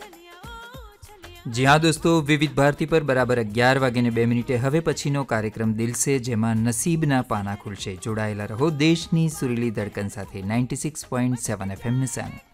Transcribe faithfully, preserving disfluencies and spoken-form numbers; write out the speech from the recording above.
જી હા દોસ્તો, વિવિધ ભારતી પર બરાબર અગિયાર વાગ્યાને બે મિનિટે હવે પછીનો કાર્યક્રમ દિલ સે, જેમાં નસીબના પાના ખુલશે. જોડાયેલા રહો દેશની સુરીલી ધડકન સાથે ninety six point seven FM નિશાન.